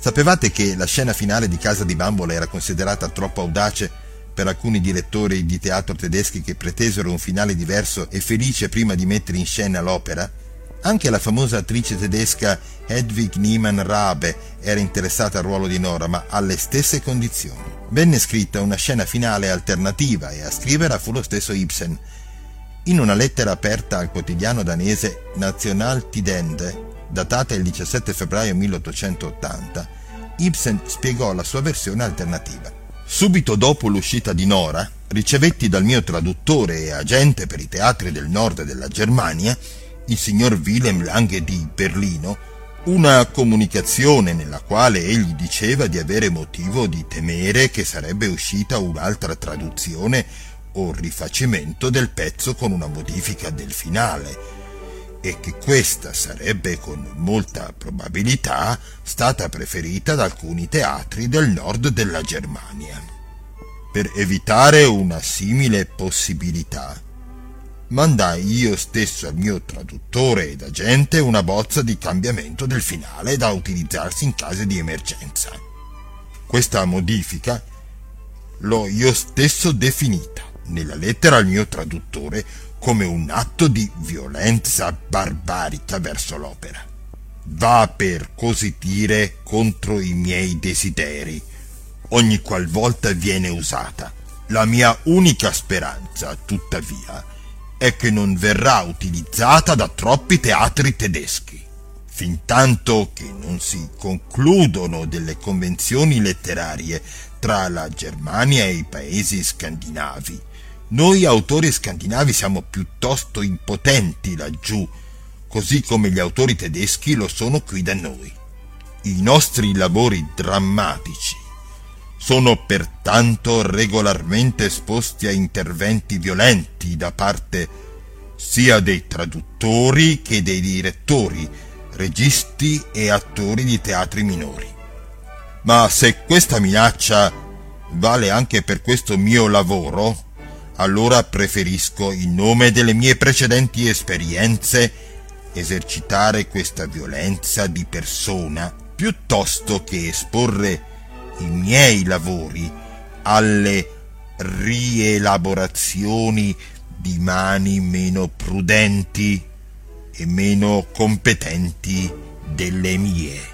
Sapevate che la scena finale di Casa di Bambola era considerata troppo audace per alcuni direttori di teatro tedeschi che pretesero un finale diverso e felice prima di mettere in scena l'opera? Anche la famosa attrice tedesca Hedwig Niemann-Rabe era interessata al ruolo di Nora, ma alle stesse condizioni. Venne scritta una scena finale alternativa e a scriverla fu lo stesso Ibsen. In una lettera aperta al quotidiano danese Nationaltidende, datata il 17 febbraio 1880, Ibsen spiegò la sua versione alternativa. Subito dopo l'uscita di Nora, ricevetti dal mio traduttore e agente per i teatri del nord della Germania, il signor Wilhelm Lange di Berlino, una comunicazione nella quale egli diceva di avere motivo di temere che sarebbe uscita un'altra traduzione o rifacimento del pezzo con una modifica del finale, e che questa sarebbe con molta probabilità stata preferita da alcuni teatri del nord della Germania. Per evitare una simile possibilità, mandai io stesso al mio traduttore ed agente una bozza di cambiamento del finale da utilizzarsi in casi di emergenza. Questa modifica l'ho io stesso definita nella lettera al mio traduttore come un atto di violenza barbarica verso l'opera. Va per così dire contro i miei desideri, ogni qualvolta viene usata. La mia unica speranza, tuttavia, è che non verrà utilizzata da troppi teatri tedeschi. Fintanto che non si concludono delle convenzioni letterarie tra la Germania e i paesi scandinavi, noi autori scandinavi siamo piuttosto impotenti laggiù, così come gli autori tedeschi lo sono qui da noi. I nostri lavori drammatici sono pertanto regolarmente esposti a interventi violenti da parte sia dei traduttori che dei direttori, registi e attori di teatri minori. Ma se questa minaccia vale anche per questo mio lavoro, allora preferisco, in nome delle mie precedenti esperienze, esercitare questa violenza di persona piuttosto che esporre i miei lavori alle rielaborazioni di mani meno prudenti e meno competenti delle mie.